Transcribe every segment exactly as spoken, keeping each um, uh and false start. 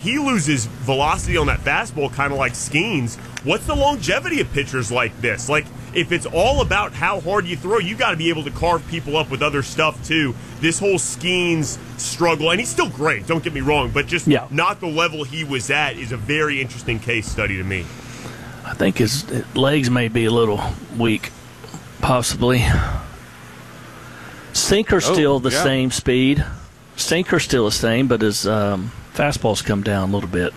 he loses velocity on that fastball kind of like Skeens. What's the longevity of pitchers like this? Like, if it's all about how hard you throw, you got to be able to carve people up with other stuff, too. This whole Skeens struggle, and he's still great, don't get me wrong, but just yeah. not the level he was at is a very interesting case study to me. I think his legs may be a little weak, possibly. Sinker's oh, still the yeah. same speed. Sinker's still the same, but his um, fastball's come down a little bit.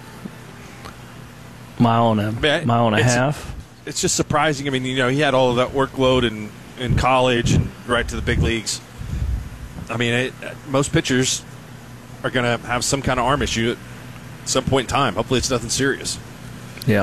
Mile and a, I mean, mile and a half. It's just surprising. I mean, you know, he had all of that workload in, in college and right to the big leagues. I mean, it, most pitchers are going to have some kind of arm issue at some point in time. Hopefully it's nothing serious. Yep.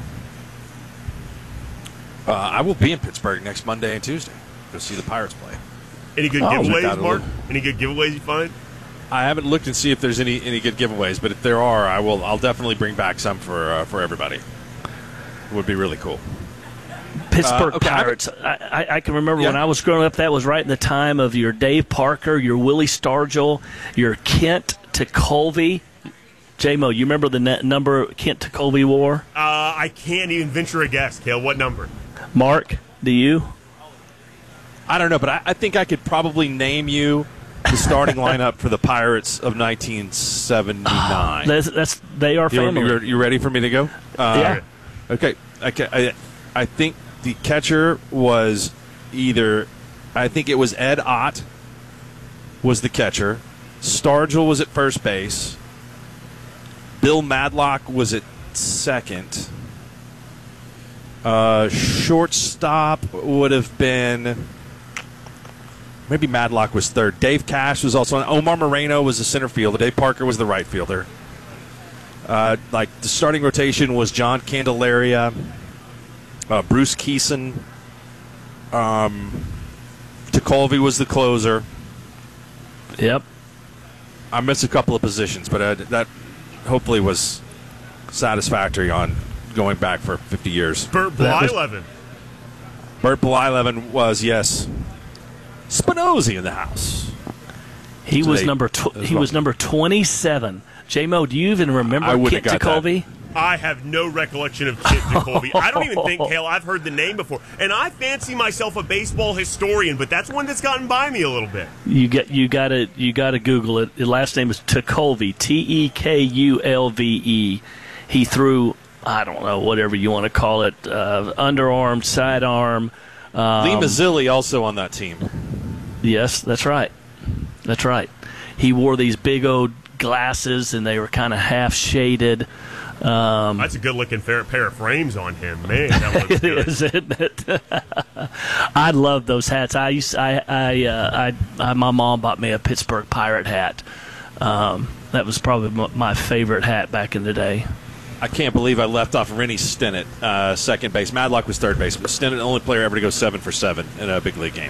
Uh, I will be in Pittsburgh next Monday and Tuesday. Go see the Pirates play. Any good oh, giveaways, Mark? Any good giveaways you find? I haven't looked and see if there's any, any good giveaways, but if there are, I will. I'll definitely bring back some for uh, for everybody. It would be really cool. Pittsburgh uh, okay, Pirates. I, I, I can remember yeah. when I was growing up, that was right in the time of your Dave Parker, your Willie Stargell, your Kent Tekulve. J-Mo, you remember the net number Kent Tekulve wore? Uh, I can't even venture a guess, Cale. What number? Mark, do you? I don't know, but I, I think I could probably name you the starting lineup for the Pirates of nineteen seventy-nine. That's, that's they are family. You, you ready for me to go? Uh, yeah. Okay. I, I, I think the catcher was either, I think it was Ed Ott was the catcher. Stargell was at first base. Bill Madlock was at second. Uh, shortstop would have been, maybe Madlock was third. Dave Cash was also on. Omar Moreno was the center fielder. Dave Parker was the right fielder. Uh, like the starting rotation was John Candelaria, uh, Bruce Keeson, um, Tekulve was the closer. Yep. I missed a couple of positions, but uh, that hopefully was satisfactory on going back for fifty years. Bert Blyleven. Bert Blyleven was, yes. Spinozzi in the house. He so was they, number tw- he was number twenty-seven. J-Mo, do you even remember I Kent Tekulve? I have no recollection of Kent Tekulve. I don't even think, Cale, I've heard the name before. And I fancy myself a baseball historian, but that's one that's gotten by me a little bit. You get you got to you got to Google it. His last name is Tekulve, T E K U L V E. He threw, I don't know, whatever you want to call it, uh, underarm, sidearm. Um, Lee Mazzilli also on that team. Yes, that's right. That's right. He wore these big old glasses, and they were kind of half shaded. Um, That's a good-looking pair of frames on him, man. That looks good. It is, isn't it? I love those hats. I used, I, I, uh, I, I, my mom bought me a Pittsburgh Pirate hat. Um, that was probably my favorite hat back in the day. I can't believe I left off Rennie Stennett, uh, second base. Madlock was third base, but Stennett, the only player ever to go seven for seven in a big league game.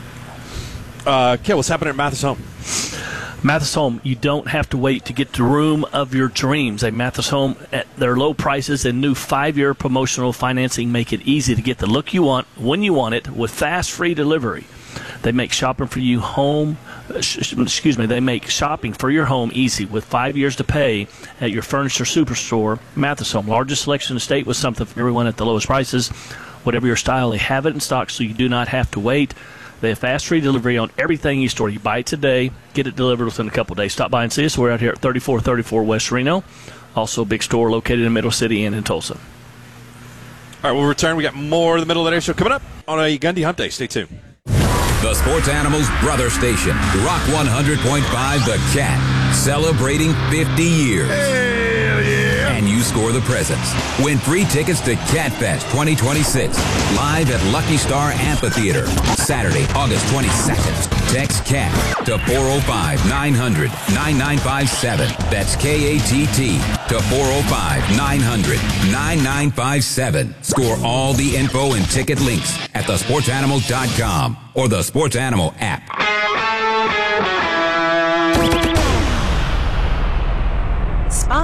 Uh, Kale, what's happening at Mathis Home? Mathis Home, you don't have to wait to get the room of your dreams. At Mathis Home, at their low prices and new five-year promotional financing make it easy to get the look you want when you want it with fast, free delivery. They make shopping for you home, excuse me, they make shopping for your home easy with five years to pay at your furniture superstore, Mathis Home. Largest selection in the state with something for everyone at the lowest prices. Whatever your style, they have it in stock so you do not have to wait. They have fast free delivery on everything you store. You buy it today, get it delivered within a couple of days. Stop by and see us. We're out here at thirty-four thirty-four West Reno. Also a big store located in Middle City and in Tulsa. All right, we'll return. We got more of the Middle of the Day show coming up on a Gundy Hump Day. Stay tuned. The Sports Animals brother station, Rock one hundred point five The Cat, celebrating fifty years. Hell yeah! And you score the presents. Win free tickets to Cat Fest twenty twenty-six, live at Lucky Star Amphitheater, Saturday, August twenty-second. Text CAT to four oh five, nine hundred, nine nine five seven. That's K A T T to four oh five, nine hundred, nine nine five seven. Score all the info and ticket links at the sports animals dot com or the Sports Animal app. Sponsored by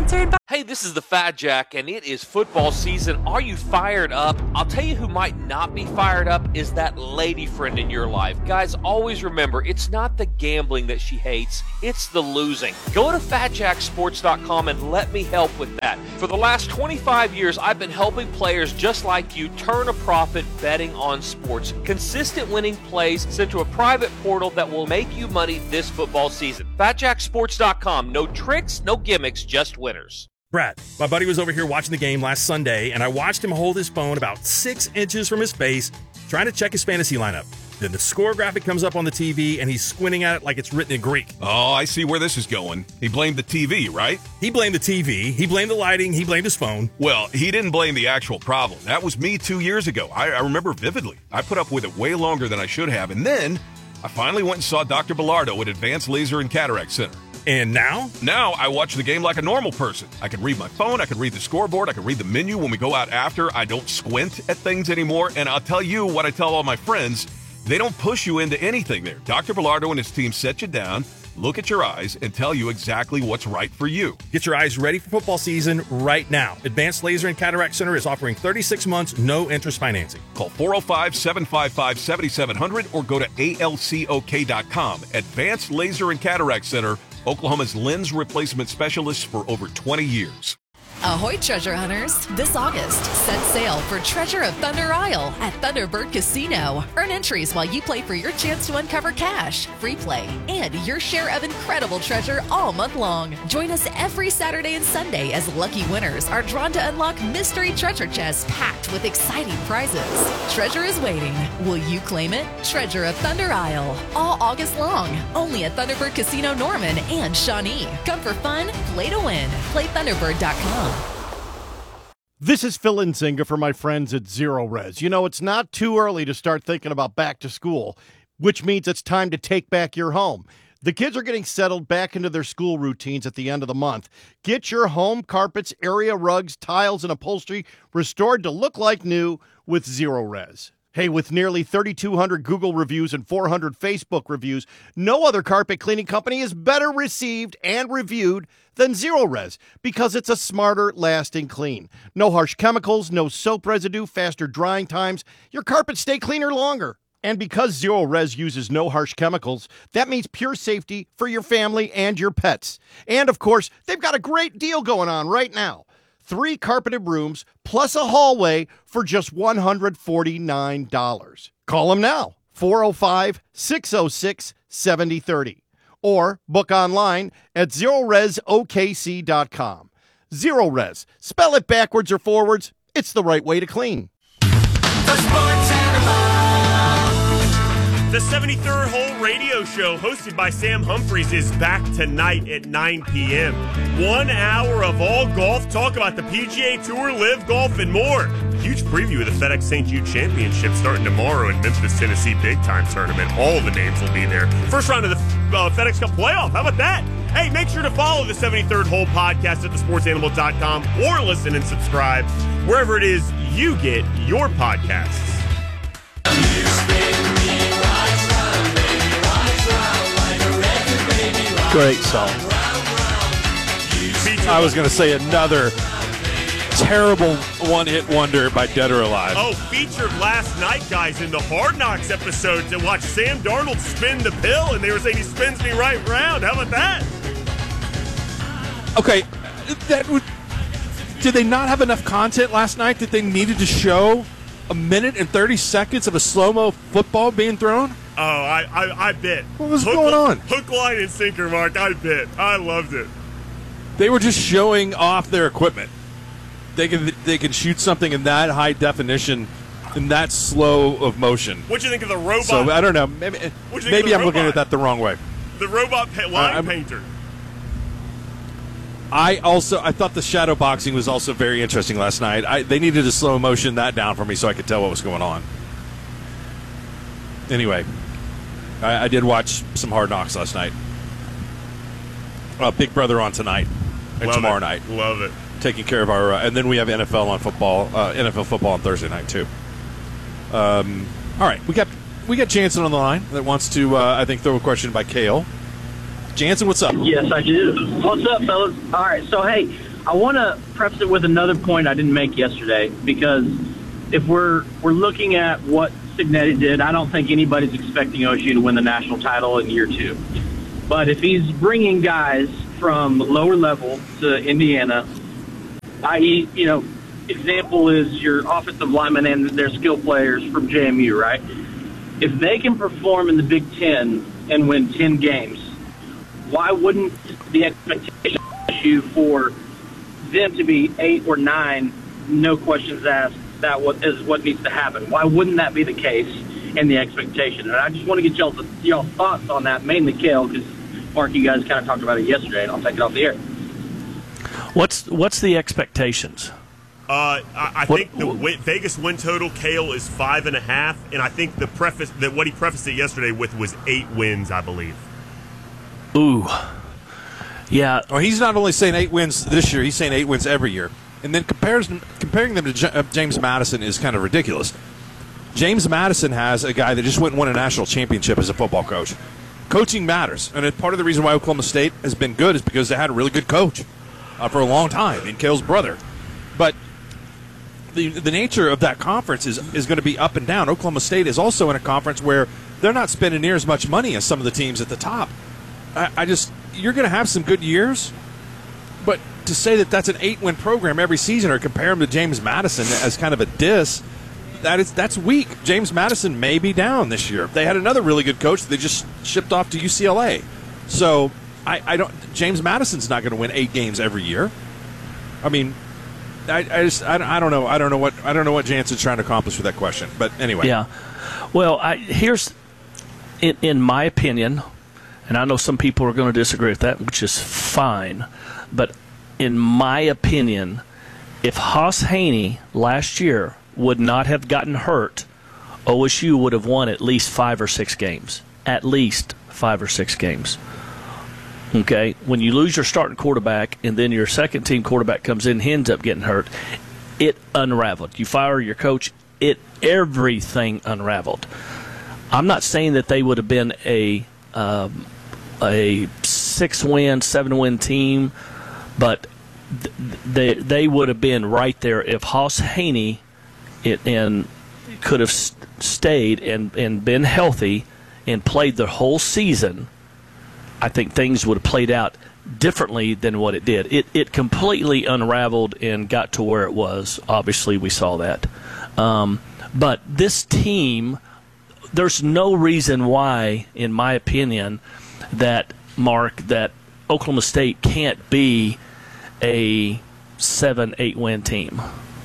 Hey, this is the Fat Jack, and it is football season. Are you fired up? I'll tell you who might not be fired up is that lady friend in your life. Guys, always remember, it's not the gambling that she hates, it's the losing. Go to fat jack sports dot com and let me help with that. For the last twenty-five years, I've been helping players just like you turn a profit betting on sports. Consistent winning plays sent to a private portal that will make you money this football season. fat jack sports dot com. No tricks, no gimmicks, just winners. Brad, my buddy was over here watching the game last Sunday, and I watched him hold his phone about six inches from his face, trying to check his fantasy lineup. Then the score graphic comes up on the T V, and he's squinting at it like it's written in Greek. Oh, I see where this is going. He blamed the T V, right? He blamed the T V, he blamed the lighting, he blamed his phone. Well, he didn't blame the actual problem. That was me two years ago. I, I remember vividly. I put up with it way longer than I should have, and then I finally went and saw Doctor Bilardo at Advanced Laser and Cataract Center. And now? Now I watch the game like a normal person. I can read my phone, I can read the scoreboard, I can read the menu when we go out after. I don't squint at things anymore, and I'll tell you what I tell all my friends, they don't push you into anything there. Doctor Bilardo and his team set you down, look at your eyes, and tell you exactly what's right for you. Get your eyes ready for football season right now. Advanced Laser and Cataract Center is offering thirty-six months, no interest financing. Call four oh five, seven five five, seven seven zero zero or go to A L C O K dot com. Advanced Laser and Cataract Center, Oklahoma's lens replacement specialists for over twenty years. Ahoy, treasure hunters! This August, set sail for Treasure of Thunder Isle at Thunderbird Casino. Earn entries while you play for your chance to uncover cash, free play, and your share of incredible treasure all month long. Join us every Saturday and Sunday as lucky winners are drawn to unlock mystery treasure chests packed with exciting prizes. Treasure is waiting. Will you claim it? Treasure of Thunder Isle. All August long. Only at Thunderbird Casino Norman and Shawnee. Come for fun, play to win. Play thunderbird dot com. This is Phil Nzinga for my friends at Zero Res. You know, it's not too early to start thinking about back to school, which means it's time to take back your home. The kids are getting settled back into their school routines at the end of the month. Get your home carpets, area rugs, tiles, and upholstery restored to look like new with Zero Res. Hey, with nearly thirty-two hundred Google reviews and four hundred Facebook reviews, no other carpet cleaning company is better received and reviewed than Zero Res because it's a smarter, lasting clean. No harsh chemicals, no soap residue, faster drying times. Your carpets stay cleaner longer. And because Zero Res uses no harsh chemicals, that means pure safety for your family and your pets. And, of course, they've got a great deal going on right now. Three carpeted rooms plus a hallway for just one hundred forty-nine dollars. Call them now, four oh five, six oh six, seven oh three oh, or book online at zero res O K C dot com. Zero Res. Spell it backwards or forwards. It's the right way to clean. The Sports Animal. The seventy-third Hole Radio Show, hosted by Sam Humphreys, is back tonight at nine p.m. One hour of all golf talk about the P G A Tour, Live Golf, and more. Huge preview of the FedEx Saint Jude Championship starting tomorrow in Memphis, Tennessee Big Time Tournament. All the names will be there. First round of the uh, FedEx Cup playoff. How about that? Hey, make sure to follow the seventy-third Hole podcast at the sports animal dot com or listen and subscribe wherever it is you get your podcasts. Great song. I was going to say another terrible one-hit wonder by Dead or Alive. Oh, featured last night, guys, in the Hard Knocks episode to watch Sam Darnold spin the pill, and they were saying he spins me right round. How about that? Okay, that would. Did they not have enough content last night that they needed to show a minute and thirty seconds of a slow-mo football being thrown? Oh, I, I, I bet. What was hook, going on? Hook, line, and sinker, Mark. I bet. I loved it. They were just showing off their equipment. They can they can shoot something in that high definition, in that slow of motion. What'd you think of the robot? So I don't know. Maybe, maybe I'm looking at that the wrong way. The robot pa- line uh, painter. I also I thought the shadow boxing was also very interesting last night. I, they needed to slow motion that down for me so I could tell what was going on. Anyway, I, I did watch some Hard Knocks last night. Uh, Big Brother on tonight and Love tomorrow it. night. Love it. Taking care of our, uh, and then we have N F L on football, uh, N F L football on Thursday night too. Um, all right, we got we got Jansen on the line that wants to, uh, I think, throw a question by Kale. Jansen, what's up? Yes, I do. What's up, fellas? All right, so hey, I want to preface it with another point I didn't make yesterday, because if we're we're looking at what Cignetti did, I don't think anybody's expecting O S U to win the national title in year two. But if he's bringing guys from lower level to Indiana, that is, you know, example is your offensive linemen and their skill players from J M U, right? If they can perform in the Big Ten and win ten games, why wouldn't the expectation issue for them to be eight or nine, no questions asked, that what is what needs to happen? Why wouldn't that be the case in the expectation? And I just want to get y'all's, y'all's thoughts on that, mainly Kale, because, Mark, you guys kind of talked about it yesterday, and I'll take it off the air. What's what's the expectations? Uh, I, I think the w- Vegas win total, Kale, is five and a half, and I think the preface that what he prefaced it yesterday with was eight wins, I believe. Ooh, yeah. Well, he's not only saying eight wins this year; he's saying eight wins every year. And then compares, comparing them to J- uh, James Madison is kind of ridiculous. James Madison has a guy that just went and won a national championship as a football coach. Coaching matters, and part of the reason why Oklahoma State has been good is because they had a really good coach uh, for a long time in Kale's brother. But the the nature of that conference is, is going to be up and down. Oklahoma State is also in a conference where they're not spending near as much money as some of the teams at the top. I, I just you're going to have some good years, but to say that that's an eight-win program every season or compare him to James Madison as kind of a diss, that is that's weak. James Madison may be down this year. They had another really good coach that they just shipped off to U C L A. So I, I don't. James Madison's not going to win eight games every year. I mean, I, I just I, I don't know. I don't know what I don't know what Jansen's trying to accomplish with that question. But anyway, yeah. Well, I, here's in, in my opinion, and I know some people are going to disagree with that, which is fine. But in my opinion, if Haas Haney last year would not have gotten hurt, O S U would have won at least five or six games. At least five or six games. Okay? When you lose your starting quarterback and then your second-team quarterback comes in and ends up getting hurt, it unraveled. You fire your coach, it everything unraveled. I'm not saying that they would have been a um, a six-win, seven-win team, but th- they they would have been right there if Haas Haney it, and could have st- stayed and, and been healthy and played the whole season. I think things would have played out differently than what it did. It it completely unraveled and got to where it was. Obviously, we saw that. Um, but this team, there's no reason why, in my opinion, that, Mark, that Oklahoma State can't be a seven, eight win team.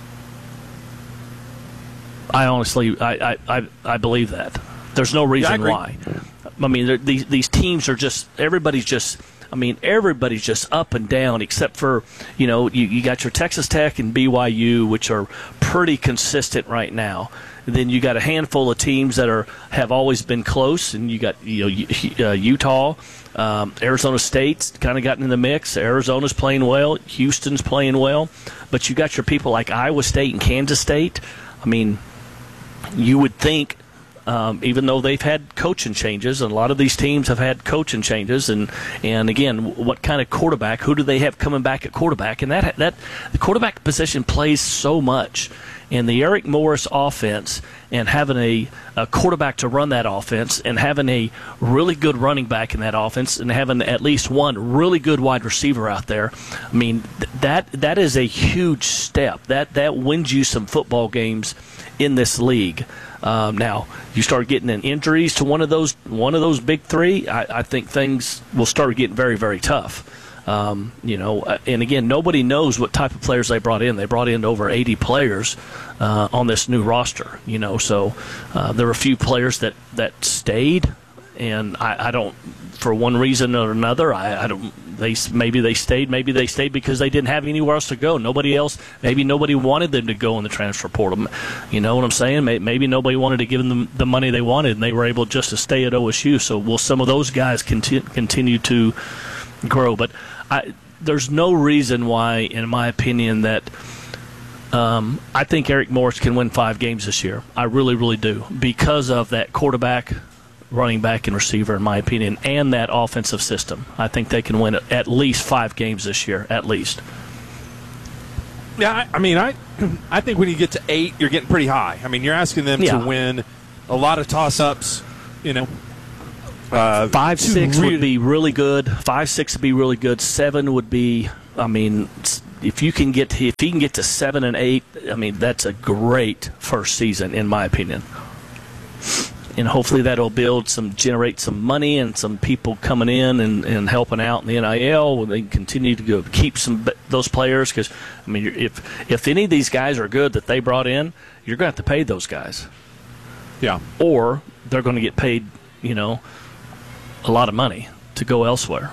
I honestly, I, I, I, I believe that. There's no reason yeah, I why. I mean, these these teams are just, everybody's just, I mean, everybody's just up and down except for, you know, you, you got your Texas Tech and B Y U, which are pretty consistent right now. And then you got a handful of teams that are have always been close, and you got, you know, uh, Utah, um, Arizona State's kind of gotten in the mix. Arizona's playing well. Houston's playing well. But you got your people like Iowa State and Kansas State. I mean, you would think, um, even though they've had coaching changes, and a lot of these teams have had coaching changes, and, and again, what kind of quarterback, who do they have coming back at quarterback? And that that the quarterback position plays so much. And the Eric Morris offense, and having a, a quarterback to run that offense, and having a really good running back in that offense, and having at least one really good wide receiver out there, I mean, th- that that is a huge step. That that wins you some football games in this league. Um, now, you start getting in injuries to one of those one of those big three, I, I think things will start getting very, very tough. Um, you know, and again, nobody knows what type of players they brought in. They brought in over eighty players uh, on this new roster. You know, so uh, there were a few players that, that stayed, and I, I don't, for one reason or another, I, I don't. They maybe they stayed, maybe they stayed because they didn't have anywhere else to go. Nobody else, maybe nobody wanted them to go in the transfer portal. You know what I'm saying? Maybe nobody wanted to give them the money they wanted, and they were able just to stay at O S U. So will some of those guys conti- continue to grow? But I, there's no reason why, in my opinion, that um, I think Eric Morris can win five games this year. I really, really do, because of that quarterback, running back, and receiver, in my opinion, and that offensive system. I think they can win at least five games this year, at least. Yeah, I, I mean, I I think when you get to eight, you're getting pretty high. I mean, you're asking them Yeah. to win a lot of toss-ups, you know. Uh, Five, six really- would be really good. Five, six would be really good. Seven would be, I mean, if you can get to, if he can get to seven and eight, I mean, that's a great first season, in my opinion. And hopefully that'll build some, generate some money and some people coming in and, and helping out in the N I L. When they continue to go keep some those players, because I mean, if if any of these guys are good that they brought in, you're going to have to pay those guys. Yeah. Or they're going to get paid, you know, a lot of money to go elsewhere.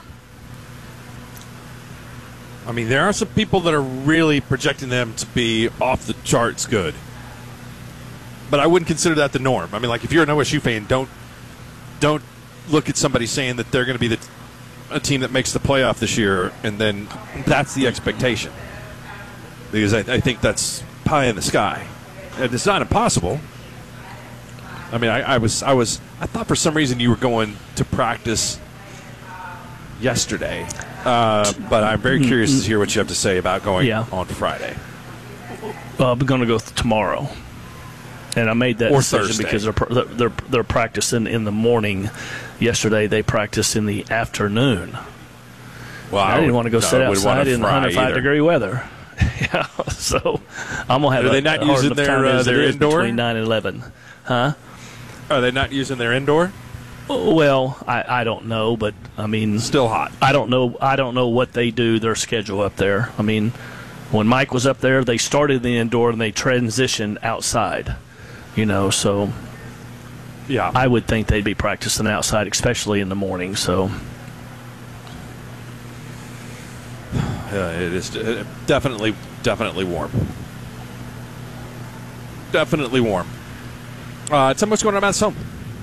I mean, there are some people that are really projecting them to be off the charts good. But I wouldn't consider that the norm. I mean, like, if you're an O S U fan, don't don't look at somebody saying that they're going to be the, a team that makes the playoff this year, and then that's the expectation. Because I, I think that's pie in the sky. And it's not impossible. I mean, I, I was I was I thought for some reason you were going to practice yesterday, uh, but I'm very curious to hear what you have to say about going Yeah. on Friday. Well, I'm going to go th- tomorrow, and I made that Or decision Thursday. because they're, pr- they're they're practicing in the morning. Yesterday they practiced in the afternoon. Well, I didn't want to go no, sit I wouldn't outside wanna in fry one hundred five either. degree weather. Yeah, so I'm gonna have. Are a, they not a hard using enough their, time uh, as it their is indoor? between nine and eleven, huh? Are they not using their indoor? Well, I, I don't know, but I mean, Still hot. I don't know. I don't know what they do. Their schedule up there. I mean, when Mike was up there, they started the indoor and they transitioned outside. You know, so Yeah. I would think they'd be practicing outside, especially in the morning. So Yeah, it is uh, definitely, definitely warm. Definitely warm. Uh, tell me what's going on at Matt's home.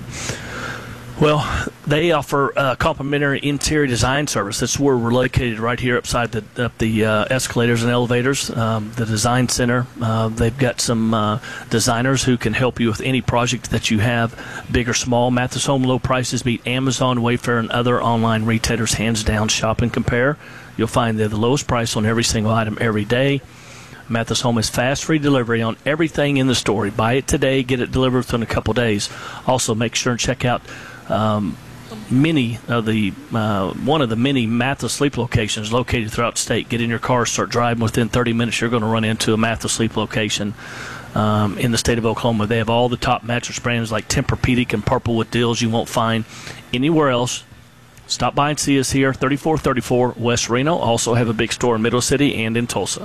Well, they offer uh, complimentary interior design service. That's where we're located, right here upside the up the uh, escalators and elevators. Um, the design center. Uh, they've got some uh, designers who can help you with any project that you have, big or small. Mathis Home low prices beat Amazon, Wayfair, and other online retailers hands down. Shop and compare. You'll find they're the lowest price on every single item every day. Mathis Home is fast, free delivery on everything in the store. Buy it today, get it delivered within a couple days. Also, make sure and check out um, many of the uh, one of the many Mathis Sleep locations located throughout the state. Get in your car, start driving. Within thirty minutes, you're going to run into a Mathis Sleep location um, in the state of Oklahoma. They have all the top mattress brands like Tempur-Pedic and Purplewood deals you won't find anywhere else. Stop by and see us here, thirty-four thirty-four West Reno. Also have a big store in Middle City and in Tulsa.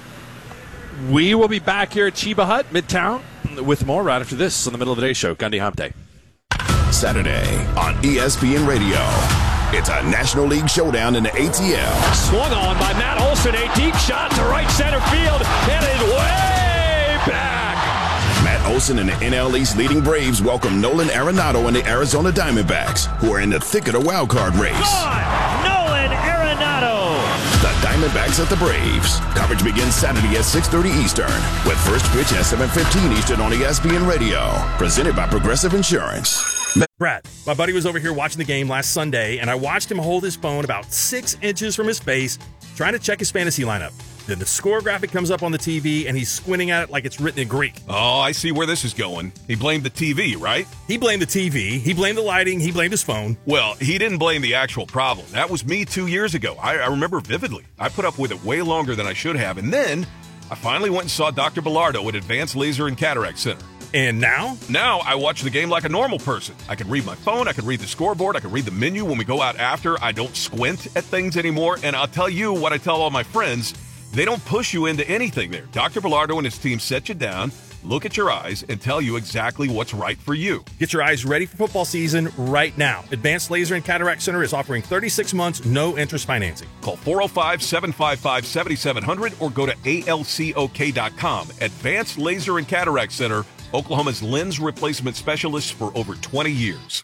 We will be back here at Chiba Hut, Midtown, with more right after this on the Middle of the Day Show. Gundy Hump Day. Saturday on E S P N Radio. It's a National League showdown in the A T L. Swung on by Matt Olson, a deep shot to right center field, and it's way back. Matt Olson and the N L East leading Braves welcome Nolan Arenado and the Arizona Diamondbacks, who are in the thick of the wild card race. Gone! Nolan Arenado! The Diamondbacks at the Braves. Coverage begins Saturday at six thirty Eastern, with first pitch at seven fifteen Eastern on E S P N Radio. Presented by Progressive Insurance. Brad, my buddy was over here watching the game last Sunday, and I watched him hold his phone about six inches from his face, trying to check his fantasy lineup. Then the score graphic comes up on the T V, and he's squinting at it like it's written in Greek. Oh, I see where this is going. He blamed the T V, right? He blamed the T V, he blamed the lighting, he blamed his phone. Well, he didn't blame the actual problem. That was me two years ago. I, I remember vividly. I put up with it way longer than I should have, and then I finally went and saw Doctor Bilardo at Advanced Laser and Cataract Center. And now? Now I watch the game like a normal person. I can read my phone, I can read the scoreboard, I can read the menu when we go out after. I don't squint at things anymore, and I'll tell you what I tell all my friends. They don't push you into anything there. Doctor Bilardo and his team set you down, look at your eyes, and tell you exactly what's right for you. Get your eyes ready for football season right now. Advanced Laser and Cataract Center is offering thirty-six months, no interest financing. Call four oh five, seven five five, seven seven zero zero or go to A L C O K dot com. Advanced Laser and Cataract Center, Oklahoma's lens replacement specialists for over twenty years.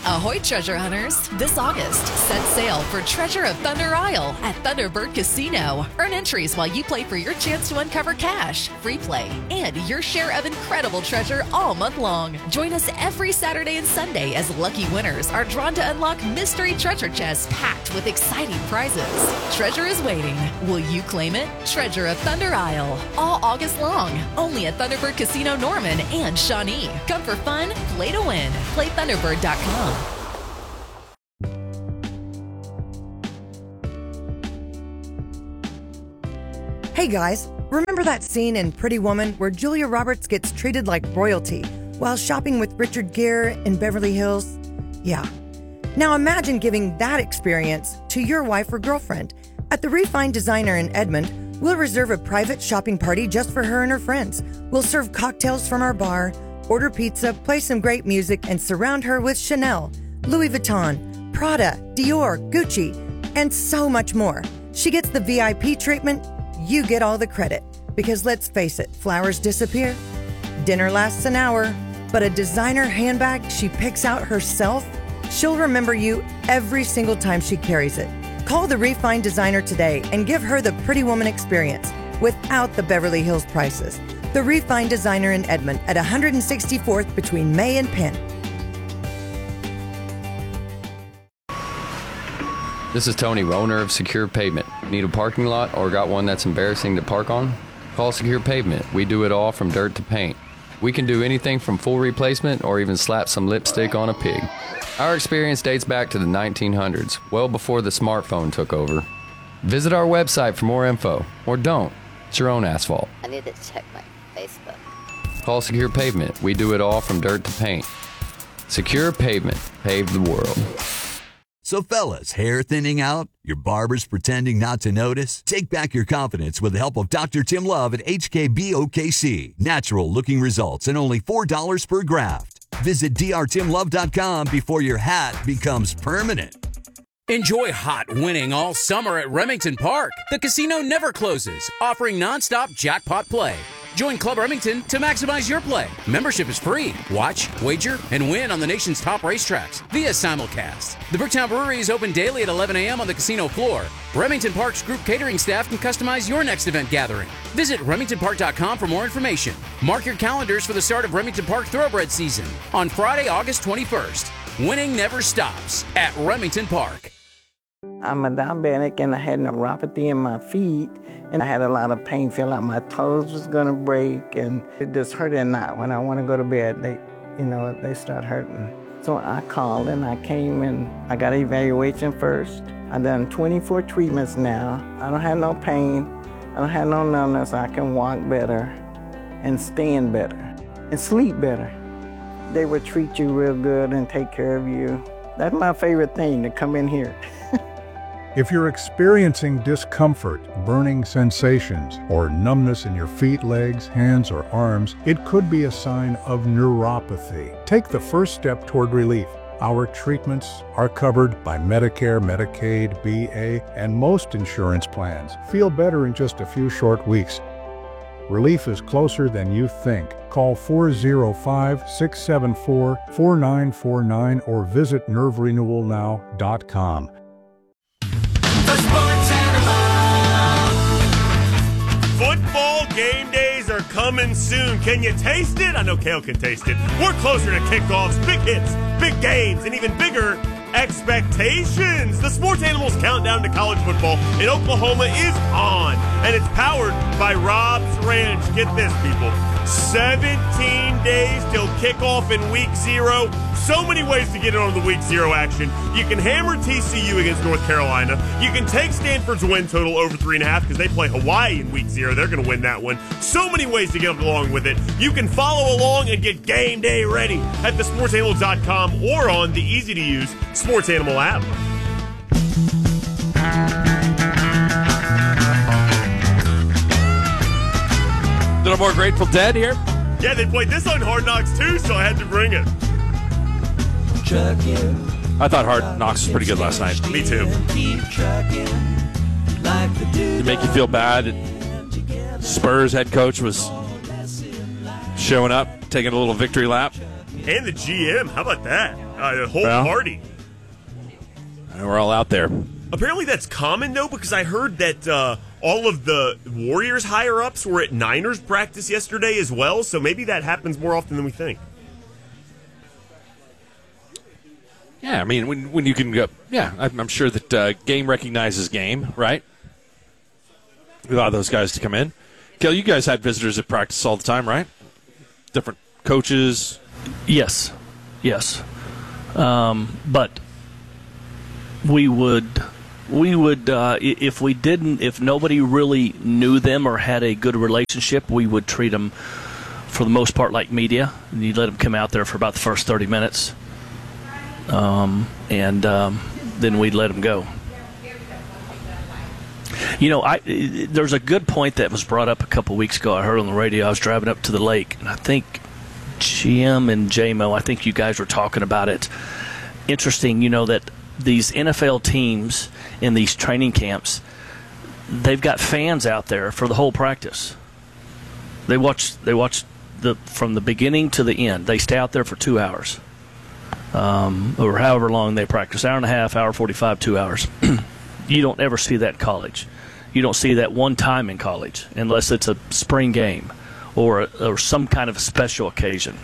Ahoy, treasure hunters! This August, set sail for Treasure of Thunder Isle at Thunderbird Casino. Earn entries while you play for your chance to uncover cash, free play, and your share of incredible treasure all month long. Join us every Saturday and Sunday as lucky winners are drawn to unlock mystery treasure chests packed with exciting prizes. Treasure is waiting. Will you claim it? Treasure of Thunder Isle. All August long. Only at Thunderbird Casino Norman and Shawnee. Come for fun, play to win. Play Thunderbird dot com. Hey guys, remember that scene in Pretty Woman where Julia Roberts gets treated like royalty while shopping with Richard Gere in Beverly Hills? Yeah. Now imagine giving that experience to your wife or girlfriend. At the Refined Designer in Edmond, we'll reserve a private shopping party just for her and her friends. We'll serve cocktails from our bar, order pizza, play some great music, and surround her with Chanel, Louis Vuitton, Prada, Dior, Gucci, and so much more. She gets the V I P treatment, you get all the credit. Because let's face it, flowers disappear, dinner lasts an hour, but a designer handbag she picks out herself, she'll remember you every single time she carries it. Call the Refined Designer today and give her the Pretty Woman experience without the Beverly Hills prices. The Refined Designer in Edmond at one sixty-fourth between May and Penn. This is Tony, owner of Secure Pavement. Need a parking lot or got one that's embarrassing to park on? Call Secure Pavement. We do it all from dirt to paint. We can do anything from full replacement or even slap some lipstick on a pig. Our experience dates back to the nineteen hundreds, well before the smartphone took over. Visit our website for more info, or don't. It's your own asphalt. I need to check my Facebook. Call Secure Pavement. We do it all from dirt to paint. Secure Pavement. Pave the world. So fellas, hair thinning out? Your barber's pretending not to notice? Take back your confidence with the help of Doctor Tim Love at H K B O K C. Natural looking results and only four dollars per graft. Visit D R Tim Love dot com before your hat becomes permanent. Enjoy hot winning all summer at Remington Park. The casino never closes, offering nonstop jackpot play. Join Club Remington to maximize your play. Membership is free. Watch, wager, and win on the nation's top racetracks via simulcast. The Bricktown Brewery is open daily at eleven a.m. on the casino floor. Remington Park's group catering staff can customize your next event gathering. Visit Remington Park dot com for more information. Mark your calendars for the start of Remington Park Thoroughbred season on Friday, August twenty-first. Winning never stops at Remington Park. I'm a diabetic and I had neuropathy in my feet and I had a lot of pain, feel like my toes was gonna break and it just hurt at night. When I wanna go to bed, they, you know, they start hurting. So I called and I came and I got an evaluation first. I've done twenty-four treatments now. I don't have no pain, I don't have no numbness. I can walk better and stand better and sleep better. They would treat you real good and take care of you. That's my favorite thing, to come in here. If you're experiencing discomfort, burning sensations, or numbness in your feet, legs, hands, or arms, it could be a sign of neuropathy. Take the first step toward relief. Our treatments are covered by Medicare, Medicaid, B A, and most insurance plans. Feel better in just a few short weeks. Relief is closer than you think. Call four oh five, six seven four, four nine four nine or visit nerve renewal now dot com. Football game days are coming soon. Can you taste it? I know Kale can taste it. We're closer to kickoffs, big hits, big games, and even bigger expectations. The Sports Animals countdown to college football in Oklahoma is on, and it's powered by Rob's Ranch. Get this, people. seventeen days till kickoff in week zero. So many ways to get in on the week zero action. You can hammer T C U against North Carolina. You can take Stanford's win total over three and a half because they play Hawaii in week zero. They're going to win that one. So many ways to get along with it. You can follow along and get game day ready at the sports animals dot com or on the easy-to-use Sports Animal app. A little more Grateful Dead here. Yeah, they played this on Hard Knocks too, so I had to bring it. I thought Hard Knocks was pretty good last night. Me too. Did it make you feel bad? Spurs head coach was showing up, taking a little victory lap. And the G M, how about that? Uh, the whole Well. party. And we're all out there. Apparently that's common, though, because I heard that uh, all of the Warriors higher-ups were at Niners practice yesterday as well, so maybe that happens more often than we think. Yeah, I mean, when when you can go, yeah, I'm, I'm sure that uh, game recognizes game, right? We allow those guys to come in. Kel, you guys had visitors at practice all the time, right? Different coaches. Yes, yes, um, but we would we would uh, i- if we didn't, if nobody really knew them or had a good relationship, we would treat them for the most part like media, and you let them come out there for about the first thirty minutes. Um, and um, then we'd let them go. You know, I there's a good point that was brought up a couple weeks ago. I heard on the radio. I was driving up to the lake, and I think Jim and J-Mo, I think you guys were talking about it. Interesting, you know, that these N F L teams in these training camps, they've got fans out there for the whole practice. They watch. They watch the from the beginning to the end. They stay out there for two hours. Um, or however long they practice, hour and a half, hour forty-five, two hours. You don't ever see that in college. You don't see that one time in college unless it's a spring game or or some kind of a special occasion.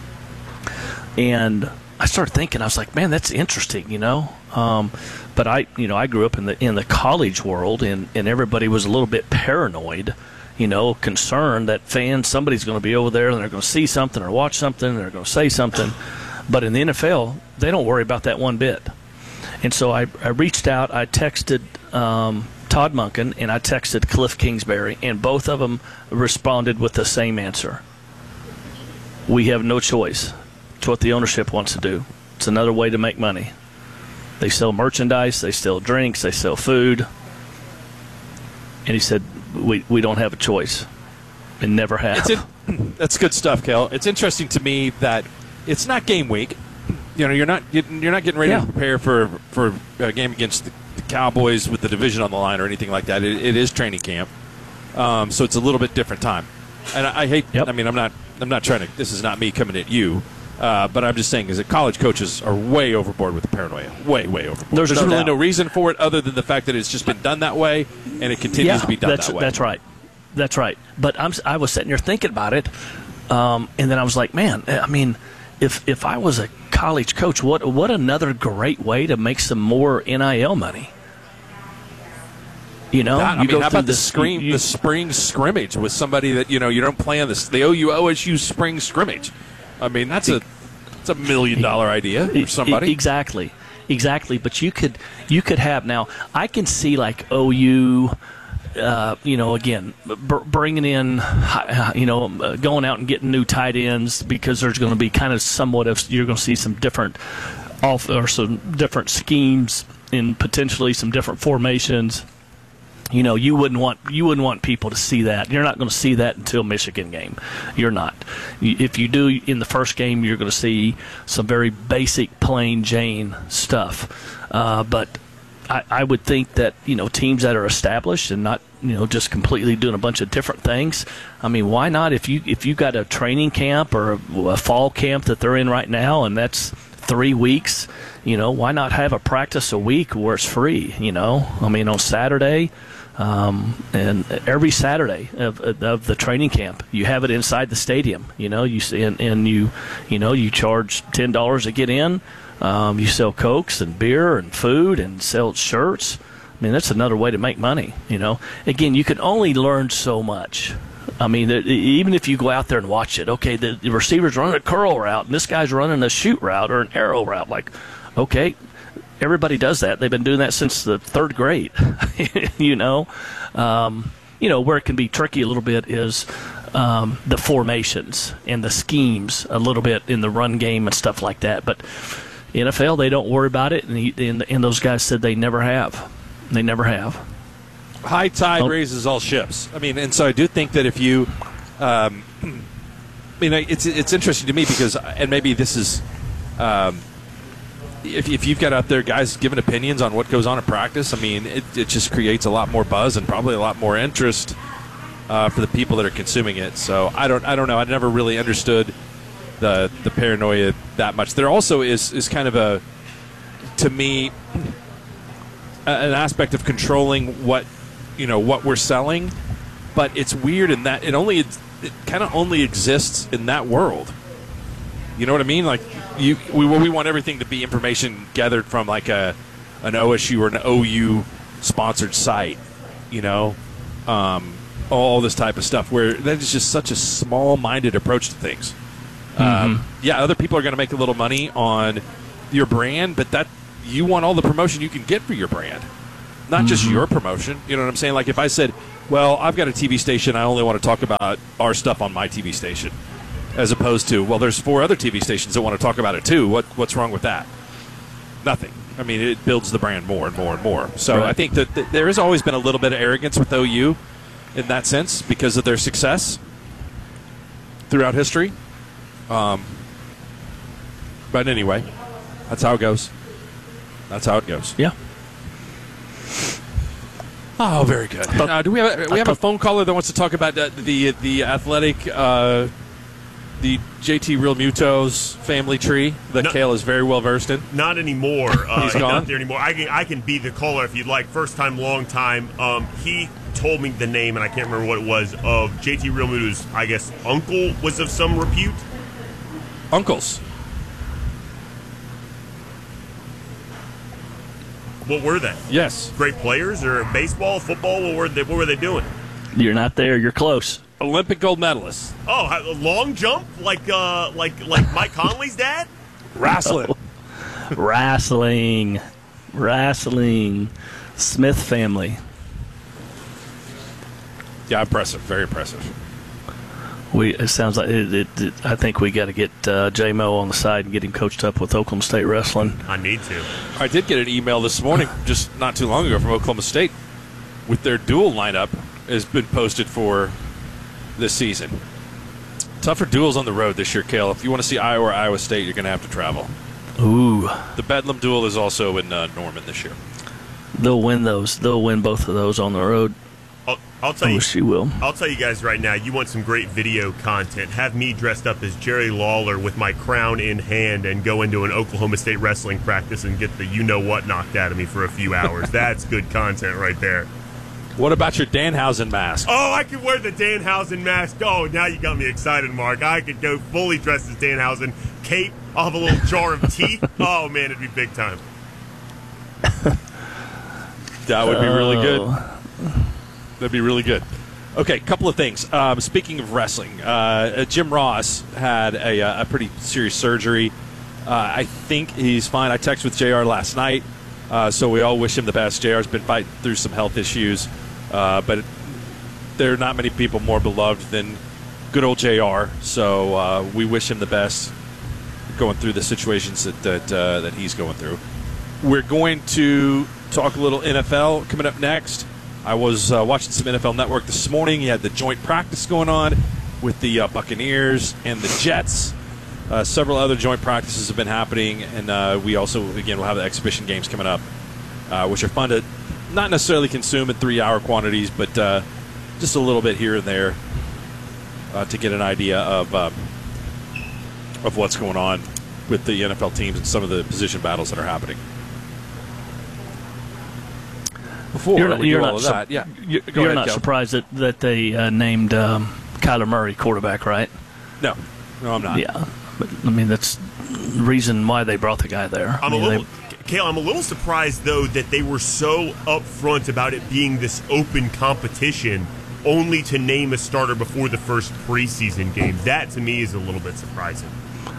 And I started thinking, I was like, man, that's interesting, you know. Um, but I, you know, I grew up in the in the college world, and, and everybody was a little bit paranoid, you know, concerned that fans, somebody's going to be over there and they're going to see something or watch something and they're going to say something. But in the N F L, they don't worry about that one bit. And so I, I reached out, I texted um, Todd Monken, and I texted Cliff Kingsbury, and both of them responded with the same answer. We have no choice. It's what the ownership wants to do. It's another way to make money. They sell merchandise, they sell drinks, they sell food. And he said, we, we don't have a choice. And never have. It's in, that's good stuff, Kel. It's interesting to me that it's not game week. You know, you're not getting, you're not getting ready Yeah. to prepare for for a game against the, the Cowboys with the division on the line or anything like that. It, it is training camp, um, so it's a little bit different time. And I, I hate. Yep. I mean, I'm not. I'm not trying to. This is not me coming at you, uh, but I'm just saying is that college coaches are way overboard with the paranoia. Way, way overboard. There's no really doubt. no reason for it other than the fact that it's just been done that way and it continues yeah, to be done that's, that way. That's right. That's right. But I'm, I was sitting here thinking about it, um, and then I was like, man, I mean, if if I was a college coach, what what another great way to make some more N I L money. You know, That, I you mean, go how through about the this- screen, you- the spring scrimmage with somebody that you know you don't play on this? The O U O S U spring scrimmage. I mean, that's a that's a million dollar idea for somebody. E- Exactly, exactly. But you could you could have now. I can see like O U. Uh, you know, again, br- bringing in, hi- you know, uh, going out and getting new tight ends because there's going to be kind of somewhat of you're going to see some different off or some different schemes in potentially some different formations. You know, you wouldn't want you wouldn't want people to see that. You're not going to see that until Michigan game. You're not. You- If you do in the first game, you're going to see some very basic, plain Jane stuff. Uh, but I, I would think that you know teams that are established and not you know just completely doing a bunch of different things. I mean, why not? If you if you got a training camp or a, a fall camp that they're in right now, and that's three weeks, you know, why not have a practice a week where it's free? You know, I mean, on Saturday. Um, and every Saturday of, of the training camp, you have it inside the stadium. You know, you see, and, and you, you know, you charge ten dollars to get in. Um, you sell Cokes and beer and food and sell shirts. I mean, that's another way to make money. You know, again, you can only learn so much. I mean, it- even if you go out there and watch it, okay, the, the receiver's running a curl route and this guy's running a shoot route or an arrow route. Like, okay. Everybody does that. They've been doing that since the third grade, you know. Um, you know, where it can be tricky a little bit is um, the formations and the schemes a little bit in the run game and stuff like that. But N F L, they don't worry about it, and, he, and, and those guys said they never have. They never have. High tide Oh. raises all ships. I mean, and so I do think that if you, um, I mean, it's it's interesting to me because, and maybe this is. Um, If, if you've got out there guys giving opinions on what goes on in practice, I mean, it, it just creates a lot more buzz and probably a lot more interest uh, for the people that are consuming it. So I don't I don't know. I never really understood the the paranoia that much. There also is is kind of a, to me, a, an aspect of controlling what, you know, what we're selling, but it's weird in that it only it kind of only exists in that world. You know what I mean? Like you, we we want everything to be information gathered from like a an O S U or an O U sponsored site. You know, um, all this type of stuff where that is just such a small-minded approach to things. Mm-hmm. Um, yeah, other people are going to make a little money on your brand, but that you want all the promotion you can get for your brand, not just Mhm. your promotion. You know what I'm saying? Like if I said, well, I've got a T V station, I only want to talk about our stuff on my T V station, as opposed to, well, there's four other T V stations that want to talk about it too. What What's wrong with that? Nothing. I mean, it builds the brand more and more and more. So Right. I think that th- there has always been a little bit of arrogance with O U in that sense because of their success throughout history. Um, but anyway, that's how it goes. That's how it goes. Yeah. Oh, very good. Uh, do we have a, we have a phone caller that wants to talk about the the, the athletic, uh, the J T Real Muto's family tree that No. Kale is very well versed in? Not anymore. Uh, He's gone? Not there anymore. I can I can be the caller if you'd like. First time, long time. Um, he told me the name, and I can't remember what it was, of J T Realmuto's, I guess, uncle was of some repute. Uncles. What were they? Yes. Great players or baseball, football? What were they, what were they doing? You're not there. You're close. Olympic gold medalists. Oh, how- long jump? Like uh, like like Mike Conley's dad? Wrestling. Wrestling. Wrestling. Smith family. Yeah, impressive. Very impressive. We it sounds like it, it, it, I think we got to get uh, J Mo on the side and get him coached up with Oklahoma State wrestling. I need to. I did get an email this morning, just not too long ago, from Oklahoma State with their dual lineup has been posted for this season. Tougher duels on the road this year, Kale. If you want to see Iowa or Iowa State, you're going to have to travel. Ooh. The Bedlam duel is also in uh, Norman this year. They'll win those. They'll win both of those on the road. I'll, I'll tell I you. wish she will. I'll tell you guys right now. You want some great video content? Have me dressed up as Jerry Lawler with my crown in hand and go into an Oklahoma State wrestling practice and get the you know what knocked out of me for a few hours. That's good content right there. What about your Danhausen mask? Oh, I could wear the Danhausen mask. Oh, now you got me excited, Mark. I could go fully dressed as Danhausen. Cape. I'll have a little jar of teeth. Oh man, it'd be big time. That would be really good. Oh. That'd be really good. Okay, couple of things. Um, speaking of wrestling, uh, Jim Ross had a, a pretty serious surgery. Uh, I think he's fine. I texted with J R last night, uh, so we all wish him the best. J R's been fighting through some health issues, uh, but there are not many people more beloved than good old J R, so uh, we wish him the best going through the situations that that, uh, that he's going through. We're going to talk a little N F L coming up next. I was uh, watching some N F L Network this morning. You had the joint practice going on with the uh, Buccaneers and the Jets. Uh, several other joint practices have been happening, and uh, we also, again, will have the exhibition games coming up, uh, which are fun to not necessarily consume in three-hour quantities, but uh, just a little bit here and there uh, to get an idea of uh, of what's going on with the N F L teams and some of the position battles that are happening. Before You're not, we you're do not all of sup- that, yeah. You're, Go you're ahead, not Kel. surprised that, that they uh, named um, Kyler Murray quarterback, right? No. No, I'm not. Yeah. But, I mean, that's the reason why they brought the guy there. I'm I mean, a little, they- Kale, I'm a little surprised though that they were so upfront about it being this open competition, only to name a starter before the first preseason game. That to me is a little bit surprising.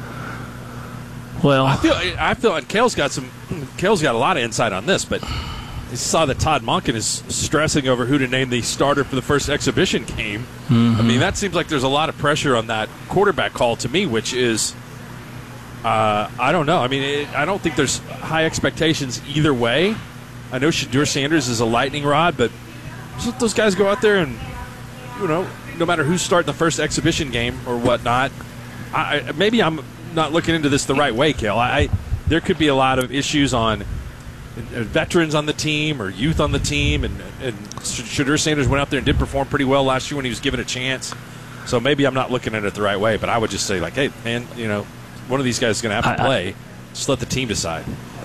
Well, I feel I feel like Kale's got some. Kale's got a lot of insight on this, but I saw that Todd Monken is stressing over who to name the starter for the first exhibition game. Mhm. I mean, that seems like there's a lot of pressure on that quarterback call to me, which is, uh, I don't know. I mean, it, I don't think there's high expectations either way. I know Shadur Sanders is a lightning rod, but just let those guys go out there and, you know, no matter who's starting the first exhibition game or whatnot. I, I- maybe I'm not looking into this the right way, Kale. I, I there could be a lot of issues on uh, veterans on the team or youth on the team, and, and Shadur Sanders went out there and did perform pretty well last year when he was given a chance. So maybe I'm not looking at it the right way, but I would just say, like, hey, man, you know, one of these guys is going to have to I, play. Just let the team decide.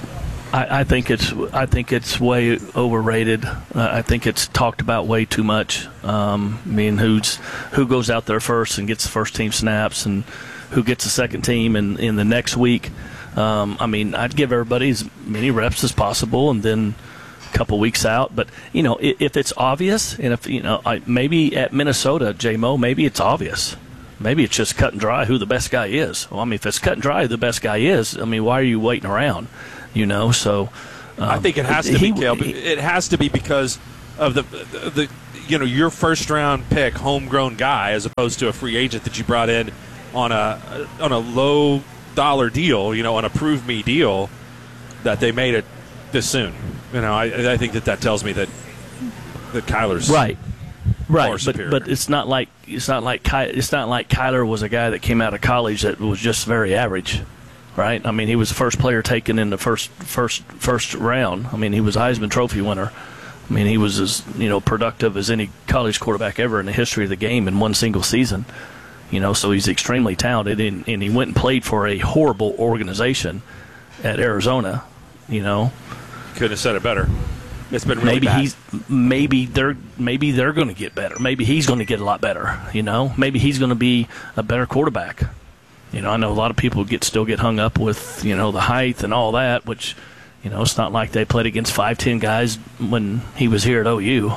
I, I think it's I think it's way overrated. Uh, I think it's talked about way too much. Um, I mean, who's who goes out there first and gets the first team snaps, and who gets the second team in, in the next week. Um, I mean, I'd give everybody as many reps as possible, and then a couple weeks out. But you know, if, if it's obvious, and if you know, I, maybe at Minnesota, J-Mo, maybe it's obvious. Maybe it's just cut and dry who the best guy is. Well, I mean, if it's cut and dry who the best guy is, I mean, why are you waiting around? You know, so um, I think it has to he, be, Caleb. It has to be because of the, the the you know your first round pick, homegrown guy, as opposed to a free agent that you brought in on a on a low dollar deal, you know, on a prove me deal, that they made it this soon. You know, I I think that that tells me that that Kyler's right. Right, but superior. but it's not like it's not like Ky, it's not like Kyler was a guy that came out of college that was just very average, right? I mean, he was the first player taken in the first first first round. I mean, he was a Heisman Trophy winner. I mean, he was as you know productive as any college quarterback ever in the history of the game in one single season. You know, so he's extremely talented, and, and he went and played for a horrible organization at Arizona. You know, couldn't have said it better. It's been really maybe bad. he's maybe they're maybe they're going to get better. Maybe he's going to get a lot better. You know, maybe he's going to be a better quarterback. You know, I know a lot of people get still get hung up with you know the height and all that, which you know it's not like they played against five ten guys when he was here at O U.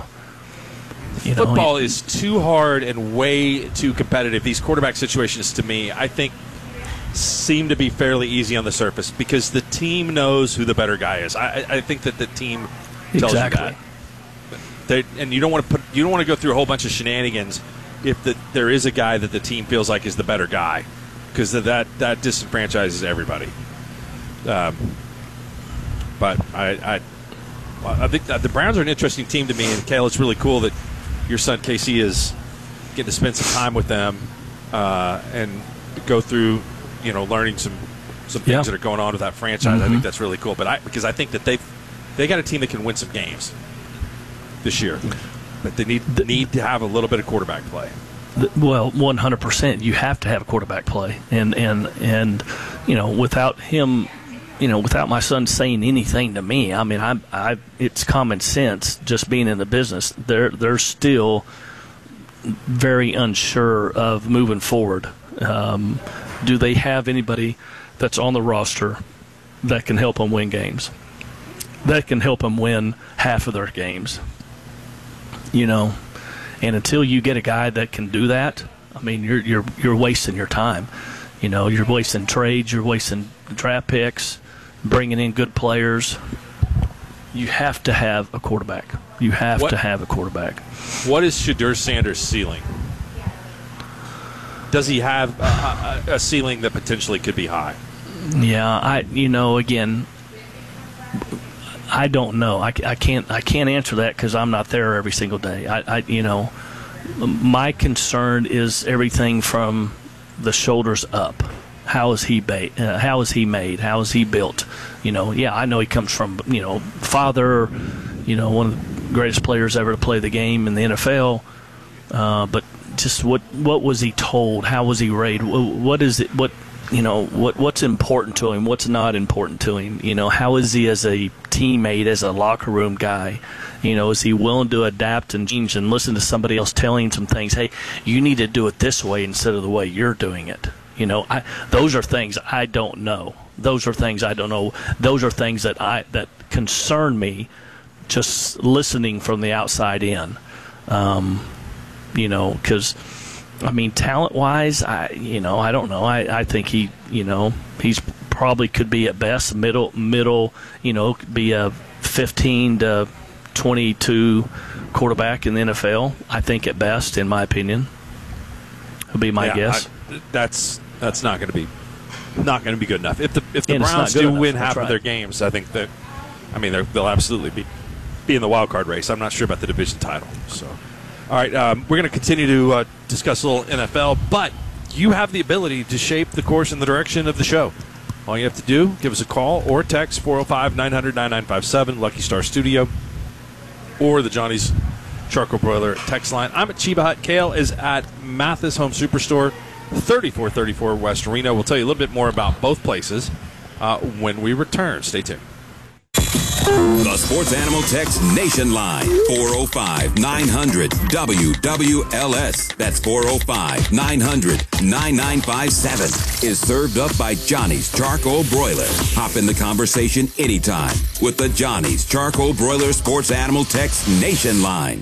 You know, Football he, is too hard and way too competitive. These quarterback situations, to me, I think, seem to be fairly easy on the surface because the team knows who the better guy is. I, I think that the team tells Exactly. you that. They, and you don't want to put you don't want to go through a whole bunch of shenanigans if the, there is a guy that the team feels like is the better guy, because that that disenfranchises everybody. Um, but I, I I think that the Browns are an interesting team to me, and Kale, it's really cool that your son Casey is getting to spend some time with them uh, and go through, you know, learning some some things Yeah. that are going on with that franchise. I Mhm. think that's really cool. But I because I think that they they got a team that can win some games this year, but they need need to have a little bit of quarterback play. Well, one hundred percent. You have to have a quarterback play, and and and you know, without him, you know, without my son saying anything to me, I mean, I, I, it's common sense. Just being in the business, they're they're still very unsure of moving forward. Um, do they have anybody that's on the roster that can help them win games? That can help them win half of their games. You know. And until you get a guy that can do that, I mean, you're you're you're wasting your time. You know, you're wasting trades, you're wasting draft picks, bringing in good players. You have to have a quarterback. You have What- to have a quarterback. What is Shedeur Sanders' ceiling? Does he have a, a, a ceiling that potentially could be high? Yeah, I you know again, I don't know. I, I can't I can't answer that because I'm not there every single day. I, I you know, my concern is everything from the shoulders up. How is he ba- uh, How is he made? How is he built? You know, yeah, I know he comes from you know father, you know, one of the greatest players ever to play the game in the N F L. Uh, but just what what was he told? How was he raised? What is it? What you know what what's important to him? What's not important to him? You know, how is he as a teammate, as a locker room guy? You know, is he willing to adapt and change and listen to somebody else telling him some things? Hey, you need to do it this way instead of the way you're doing it. You know, I, those are things I don't know. Those are things I don't know. Those are things that I that concern me. Just listening from the outside in, um, you know, because. I mean, talent-wise, I you know I don't know. I, I think he you know he's probably could be at best middle middle you know could be a fifteen to twenty-two quarterback in the N F L. I think at best, in my opinion, would be my Yeah, guess. I, that's that's not going to be not going to be good enough. If the if the And it's Browns not good do enough, win that's half of right. their games, I think that I mean they're- they'll absolutely be be in the wild card race. I'm not sure about the division title. So. All right, um, we're going to continue to uh, discuss a little N F L, but you have the ability to shape the course and the direction of the show. All you have to do, give us a call or text four oh five, nine hundred, nine nine five seven, Lucky Star Studio, or the Johnny's Charcoal Broiler text line. I'm at Chiba Hut. Kale is at Mathis Home Superstore. thirty-four thirty-four West Reno. We'll tell you a little bit more about both places uh, when we return. Stay tuned. The Sports Animal Text Nation Line, four oh five, nine hundred, W W L S. That's four oh five, nine hundred, nine nine five seven. Is served up by Johnny's Charcoal Broiler. Hop in the conversation anytime with the Johnny's Charcoal Broiler Sports Animal Text Nation Line.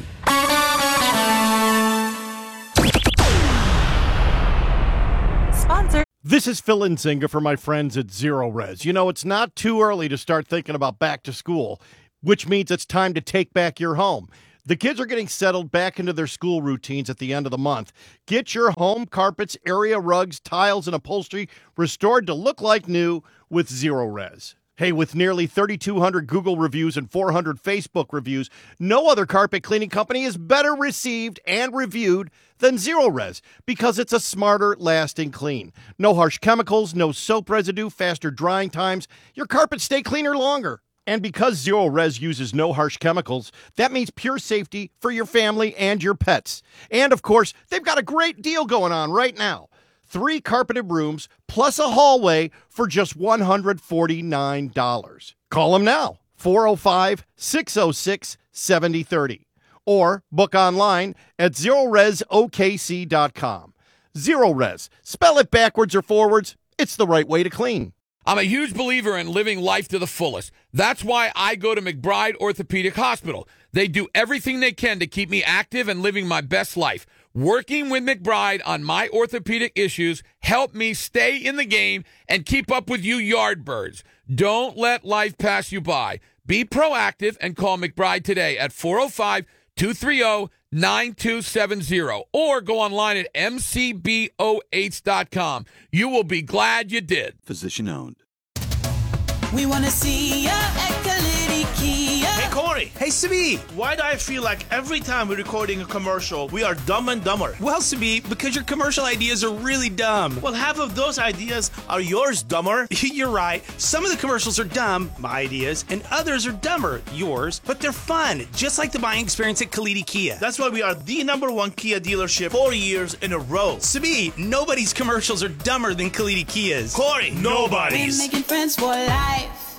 Sponsor. This is Phil Nzinga for my friends at Zero Res. You know, it's not too early to start thinking about back to school, which means it's time to take back your home. The kids are getting settled back into their school routines at the end of the month. Get your home carpets, area rugs, tiles, and upholstery restored to look like new with Zero Res. Hey, with nearly thirty-two hundred Google reviews and four hundred Facebook reviews, no other carpet cleaning company is better received and reviewed than Zero Res because it's a smarter, lasting clean. No harsh chemicals, no soap residue, faster drying times. Your carpets stay cleaner longer. And because Zero Res uses no harsh chemicals, that means pure safety for your family and your pets. And, of course, they've got a great deal going on right now. Three carpeted rooms plus a hallway for just one hundred forty-nine dollars. Call them now, four oh five, six oh six, seven oh three oh, or book online at zero res o k c dot com. Zero Res. Spell it backwards or forwards. It's the right way to clean. I'm a huge believer in living life to the fullest. That's why I go to McBride Orthopedic Hospital. They do everything they can to keep me active and living my best life. Working with McBride on my orthopedic issues helped me stay in the game and keep up with you yardbirds. Don't let life pass you by. Be proactive and call McBride today at four oh five, two three oh, nine two seven oh or go online at m c b o h dot com. You will be glad you did. Physician owned. We want to see ya at Kalidi Kia. Hey, Corey. Hey, Sabi. Why do I feel like every time we're recording a commercial, we are dumb and dumber? Well, Sabi, because your commercial ideas are really dumb. Well, half of those ideas are yours, dumber. You're right. Some of the commercials are dumb, my ideas, and others are dumber, yours, but they're fun, just like the buying experience at Kalidi Kia. That's why we are the number one Kia dealership four years in a row. Sabi, nobody's commercials are dumber than Kalidi Kia's. Corey, nobody's. We're making friends for life.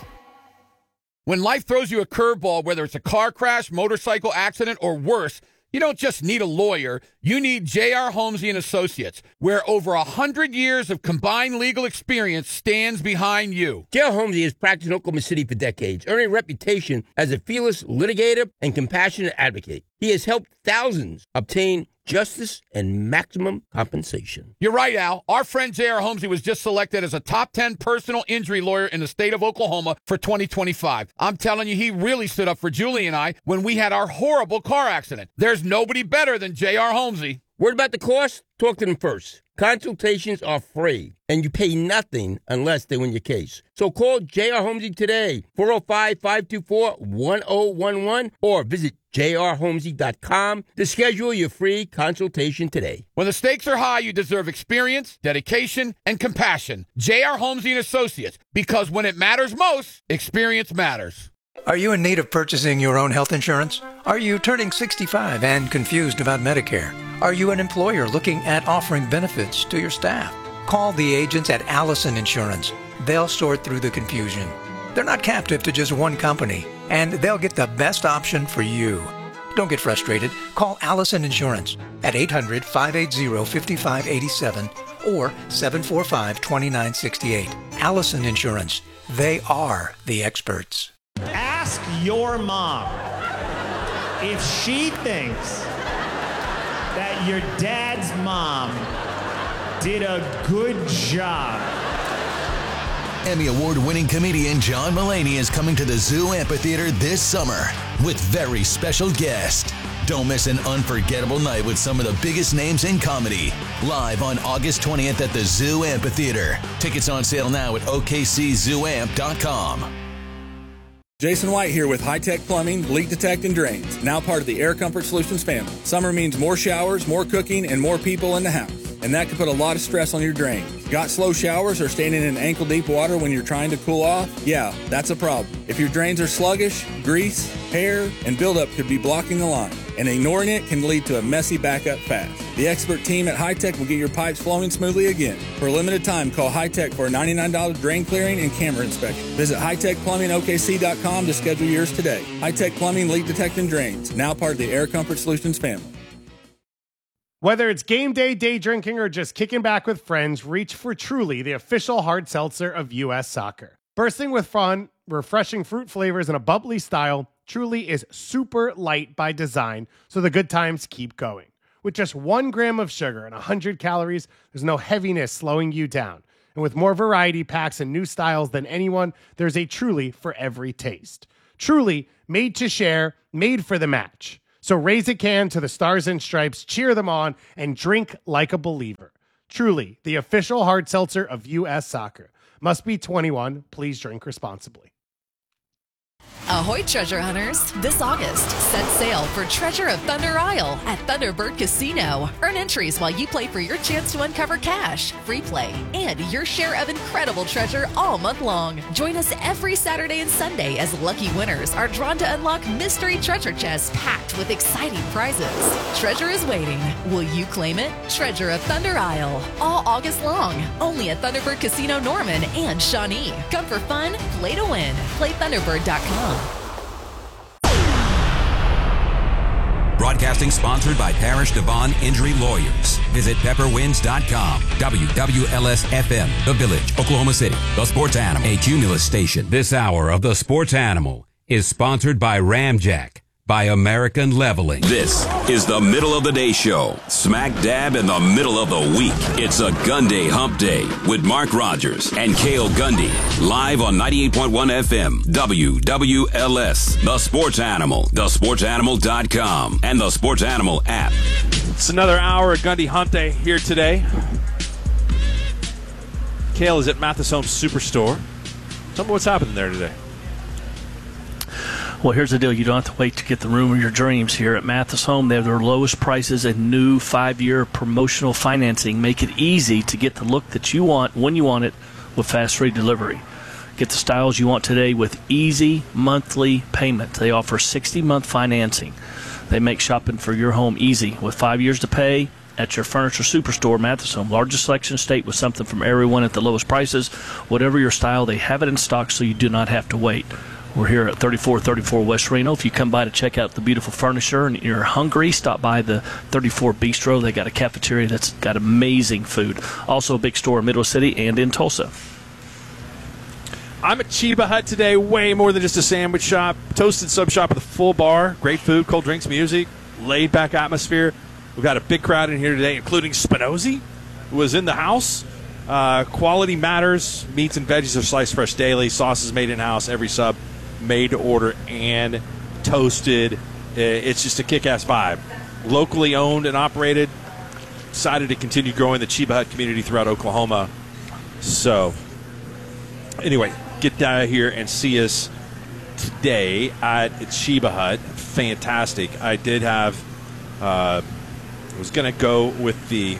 When life throws you a curveball, whether it's a car crash, motorcycle accident, or worse, you don't just need a lawyer. You need J R. Holmesy and Associates, where over one hundred years of combined legal experience stands behind you. J R. Holmesy has practiced in Oklahoma City for decades, earning a reputation as a fearless litigator and compassionate advocate. He has helped thousands obtain justice and maximum compensation. You're right, Al. Our friend J R. Holmesy was just selected as a top ten personal injury lawyer in the state of Oklahoma for twenty twenty-five. I'm telling you, he really stood up for Julie and I when we had our horrible car accident. There's nobody better than J R. Holmesy. Worried about the cost? Talk to them first. Consultations are free, and you pay nothing unless they win your case. So call J R. Holmesy today, four oh five, five two four, one oh one one, or visit j r holmesy dot com to schedule your free consultation today. When the stakes are high, you deserve experience, dedication, and compassion. J R. Holmesy and Associates, because when it matters most, experience matters. Are you in need of purchasing your own health insurance? Are you turning sixty-five and confused about Medicare? Are you an employer looking at offering benefits to your staff? Call the agents at Allison Insurance. They'll sort through the confusion. They're not captive to just one company, and they'll get the best option for you. Don't get frustrated. Call Allison Insurance at eight hundred, five eight zero, five five eight seven or seven four five, two nine six eight. Allison Insurance. They are the experts. Ask your mom if she thinks that your dad's mom did a good job. Emmy Award-winning comedian John Mulaney is coming to the Zoo Amphitheater this summer with very special guest. Don't miss an unforgettable night with some of the biggest names in comedy. Live on August twentieth at the Zoo Amphitheater. Tickets on sale now at o k c zoo amp dot com. Jason White here with High Tech Plumbing, Leak Detect and Drains, now part of the Air Comfort Solutions family. Summer means more showers, more cooking, and more people in the house. And that can put a lot of stress on your drains. Got slow showers or standing in ankle-deep water when you're trying to cool off? Yeah, that's a problem. If your drains are sluggish, grease, hair, and buildup could be blocking the line. and ignoring it can lead to a messy backup fast. The expert team at High-Tech will get your pipes flowing smoothly again. For a limited time, call High-Tech for a ninety-nine dollars drain clearing and camera inspection. Visit high tech plumbing O K C dot com to schedule yours today. High-Tech Plumbing, Leak Detect and Drains, now part of the Air Comfort Solutions family. Whether it's game day, day drinking, or just kicking back with friends, reach for Truly, the official hard seltzer of U S Soccer. Bursting with fun, refreshing fruit flavors, and a bubbly style, Truly is super light by design, so the good times keep going. With just one gram of sugar and one hundred calories, there's no heaviness slowing you down. And with more variety packs and new styles than anyone, there's a Truly for every taste. Truly, made to share, made for the match. So raise a can to the Stars and Stripes, cheer them on, and drink like a believer. Truly, the official hard seltzer of U S Soccer. Must be twenty-one. Please drink responsibly. Ahoy, treasure hunters! This August, set sail for Treasure of Thunder Isle at Thunderbird Casino. Earn entries while you play for your chance to uncover cash, free play, and your share of incredible treasure all month long. Join us every Saturday and Sunday as lucky winners are drawn to unlock mystery treasure chests packed with exciting prizes. Treasure is waiting. Will you claim it? Treasure of Thunder Isle, all August long, only at Thunderbird Casino Norman and Shawnee. Come for fun, play to win. Play thunderbird dot com. Broadcasting sponsored by Parish Devon Injury Lawyers. Visit pepper winds dot com. W W L S F M, The Village, Oklahoma City. The Sports Animal, a Cumulus station. This hour of The Sports Animal is sponsored by Ramjack, by American Leveling. This is the middle of the day show, smack dab in the middle of the week. It's a Gun Day Hump Day with Mark Rogers and Cale Gundy, live on ninety-eight point one F M, W W L S, The Sports Animal, the sports animal dot com, and the Sports Animal app. It's another hour of Gundy Hump Day here today. Cale is at Mathis Homes Superstore. Tell me what's happening there today. Well, here's the deal. You don't have to wait to get the room of your dreams here at Mathis Home. They have their lowest prices and new five-year promotional financing. Make it easy to get the look that you want when you want it with fast free delivery. Get the styles you want today with easy monthly payments. They offer sixty-month financing. They make shopping for your home easy with five years to pay at your Furniture Superstore, Mathis Home. Largest selection of state with something from everyone at the lowest prices. Whatever your style, they have it in stock so you do not have to wait. We're here at thirty-four thirty-four West Reno. If you come by to check out the beautiful furniture and you're hungry, stop by the thirty-four Bistro. They got a cafeteria that's got amazing food. Also a big store in Middle City and in Tulsa. I'm at Chiba Hut today, way more than just a sandwich shop. Toasted sub shop with a full bar, great food, cold drinks, music, laid back atmosphere. We've got a big crowd in here today, including Spinozzi, who was in the house. Uh, quality matters. Meats and veggies are sliced fresh daily. Sauces made in-house. Every sub made to order and toasted. It's just a kick-ass vibe. Locally owned and operated. Decided to continue growing the Chiba Hut community throughout Oklahoma. So, anyway, get down here and see us today at Chiba Hut. Fantastic. I did have, uh, I was going to go with the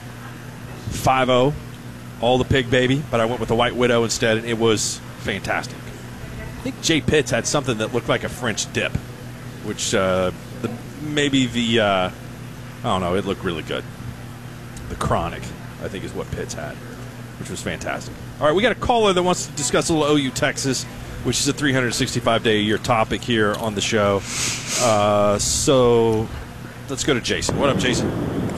five oh, all the pig baby, but I went with the White Widow instead, and it was fantastic. I think Jay Pitts had something that looked like a French dip, which uh, the, maybe the, uh, I don't know, it looked really good. The Chronic, I think, is what Pitts had, which was fantastic. All right, we got a caller that wants to discuss a little O U Texas, which is a three hundred sixty-five day a year topic here on the show. Uh, so let's go to Jason. What up, Jason?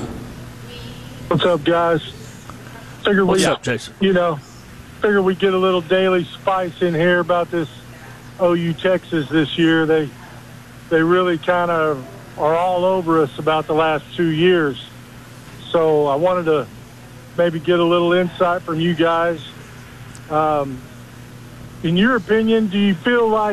What's up, guys? Figure What's we, up, Jason? You know, figure we get a little daily spice in here about this O U Texas this year. They they really kind of are all over us about the last two years. So I wanted to maybe get a little insight from you guys. Um, in your opinion, do you feel like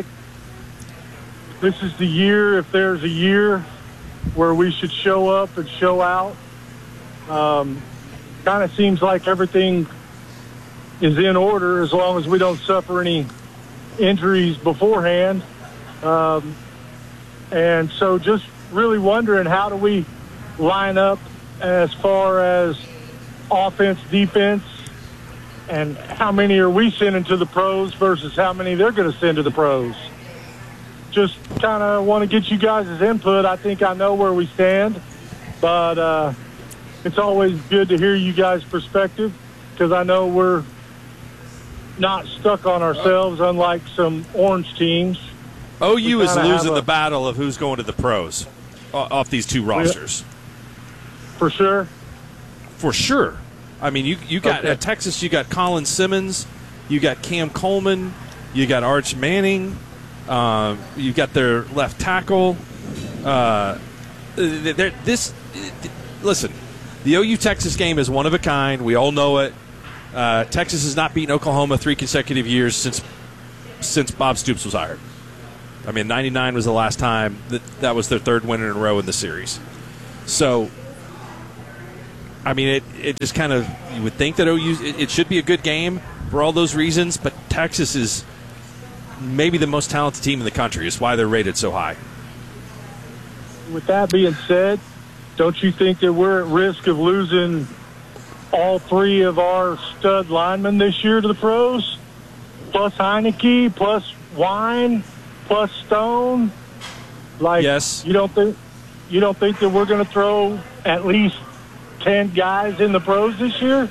this is the year, if there's a year, where we should show up and show out? Um, kind of seems like everything is in order as long as we don't suffer any injuries beforehand. Um, and so just really wondering, how do we line up as far as offense, defense, and how many are we sending to the pros versus how many they're going to send to the pros? just kind of want to get you guys' input. I think I know where we stand, but uh, it's always good to hear you guys' perspective because I know we're not stuck on ourselves, unlike some orange teams. O U is losing a, the battle of who's going to the pros off these two rosters. For sure? For sure. I mean, you you got okay. at Texas, you got Colin Simmons, you got Cam Coleman, you got Arch Manning, uh, you got their left tackle. Uh, this, listen, the O U Texas game is one of a kind. We all know it. Uh, Texas has not beaten Oklahoma three consecutive years since since Bob Stoops was hired. I mean, ninety-nine was the last time that that was their third win in a row in the series. So, I mean, it, it just kind of, you would think that O U, it, it should be a good game for all those reasons, but Texas is maybe the most talented team in the country. It's why they're rated so high. With that being said, don't you think that we're at risk of losing all three of our stud linemen this year to the pros? Plus Heineke, plus Wine, plus Stone? Like, yes. You don't think you don't think that we're going to throw at least ten guys in the pros this year?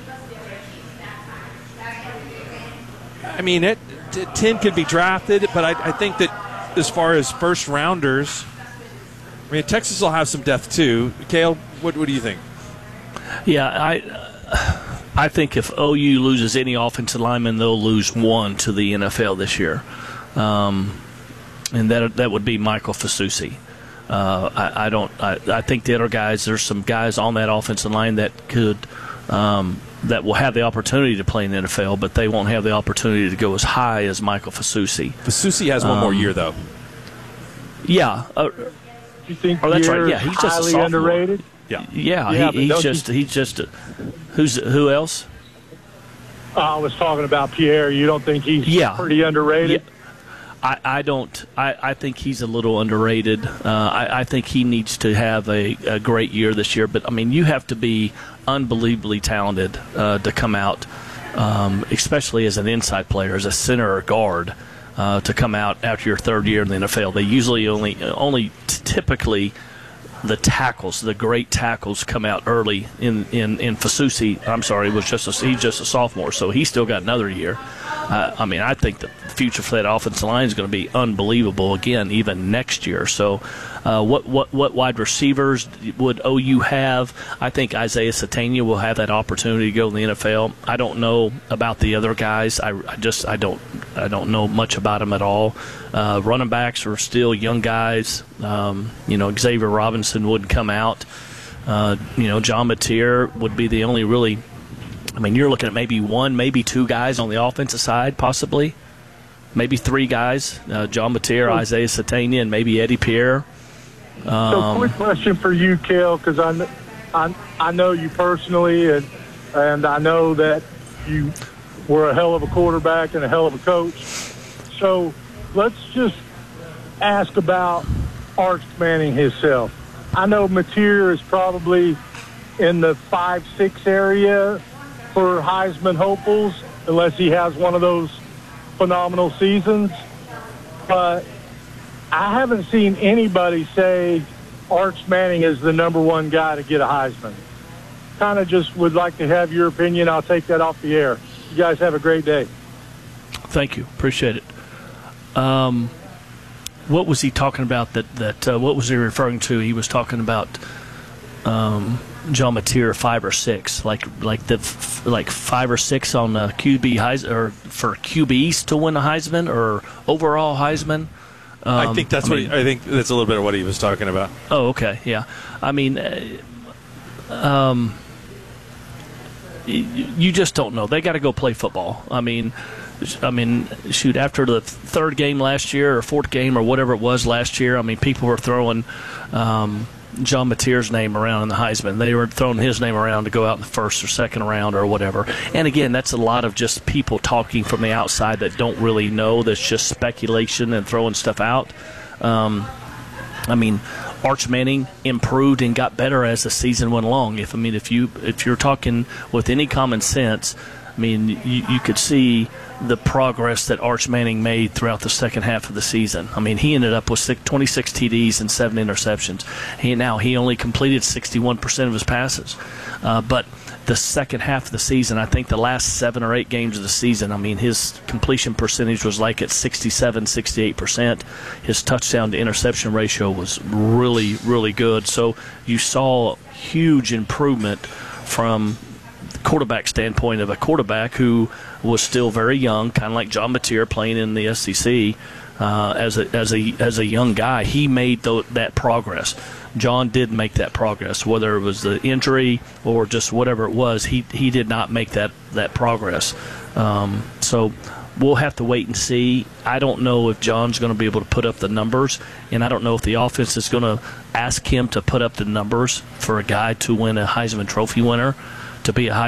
I mean, it ten could be drafted, but I, I think that as far as first rounders, I mean, Texas will have some depth too. Cale, what, what do you think? Yeah, I I think if O U loses any offensive lineman, they'll lose one to the N F L this year, um, and that that would be Michael Fasusi. Uh, I, I don't. I, I think the other guys. There's some guys on that offensive line that could. Um, that will have the opportunity to play in the N F L, but they won't have the opportunity to go as high as Michael Fasusi. Fasusi has one um, more year, though. Yeah. Uh, you think oh, that's right. Yeah, he's just a sophomore. Underrated? Yeah. Yeah, yeah he, he's just. You... He's just. A, who's who else? Uh, I was talking about Pierre. You don't think he's yeah. pretty underrated? Yeah. I, I don't. I, I think he's a little underrated. Uh, I, I think he needs to have a, a great year this year. But I mean, you have to be unbelievably talented uh, to come out, um, especially as an inside player, as a center or guard, uh, to come out after your third year in the N F L. They usually only only t- typically the tackles, the great tackles, come out early. In in in Fasusi, I'm sorry, was just a, he's just a sophomore, so he's still got another year. Uh, I mean, I think the future for that offensive line is going to be unbelievable again, even next year. So, uh, what what what wide receivers would O U have? I think Isaiah Satania will have that opportunity to go in the N F L. I don't know about the other guys. I, I just I don't I don't know much about them at all. Uh, running backs are still young guys. Um, you know, Xavier Robinson wouldn't come out. Uh, you know, John Mateer would be the only really. I mean, you're looking at maybe one, maybe two guys on the offensive side, possibly. Maybe three guys, uh, John Mateer, Isaiah Satania, and maybe Eddie Pierre. Um, so, quick question for you, Cale, because I, I, I know you personally, and and I know that you were a hell of a quarterback and a hell of a coach. So, let's just ask about Arch Manning himself. I know Mateer is probably in the five six area for Heisman hopefuls, unless he has one of those phenomenal seasons. But I haven't seen anybody say Arch Manning is the number one guy to get a Heisman. Kind of just would like to have your opinion. I'll take that off the air. You guys have a great day. Thank you. Appreciate it. Um, what was he talking about that, that uh, what was he referring to? He was talking about um, John Mateer five or six, like like the f- like five or six on the Q B Heisman, or for Q Bs to win a Heisman or overall Heisman. Um, I think that's I what mean, he, I think that's a little bit of what he was talking about. Oh, okay, yeah. I mean, uh, um, you, you just don't know. They got to go play football. I mean. I mean, shoot, after the third game last year or fourth game or whatever it was last year, I mean, people were throwing um, John Mateer's name around in the Heisman. They were throwing his name around to go out in the first or second round or whatever. And, again, that's a lot of just people talking from the outside that don't really know. That's just speculation and throwing stuff out. Um, I mean, Arch Manning improved and got better as the season went along. If I mean, if you if you're talking with any common sense, I mean, you, you could see the progress that Arch Manning made throughout the second half of the season. I mean, he ended up with six, twenty-six T Ds and seven interceptions. He now he only completed sixty-one percent of his passes, uh, but the second half of the season, I think the last seven or eight games of the season, I mean, his completion percentage was like at sixty-seven, sixty-eight percent. His touchdown to interception ratio was really, really good. So you saw huge improvement from the quarterback standpoint of a quarterback who was still very young, kind of like John Mateer playing in the S E C uh, as a as a as a young guy. He made th- that progress. John did make that progress, whether it was the injury or just whatever it was. He he did not make that that progress. Um, so we'll have to wait and see. I don't know if John's going to be able to put up the numbers, and I don't know if the offense is going to ask him to put up the numbers for a guy to win a Heisman Trophy winner, to be a high